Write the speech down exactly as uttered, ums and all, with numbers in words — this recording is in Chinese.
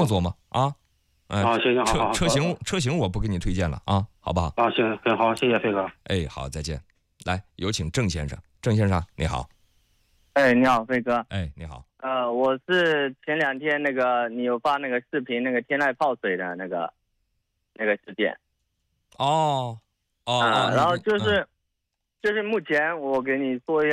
么琢磨啊。哎， 啊，行行，好好， 车车型车型我不给你推荐了啊，好不好？ 啊，行行好，谢谢飞哥。 哎，好，再见。来，有请郑先生。郑先生，你好。 哎，你好，飞哥。 哎，你好。 呃，我是前两天那个你有发那个视频，那个天籁泡水的那个那个事件。 哦哦， 啊、 哦然后就是、 嗯、 就是目前我给你说一下。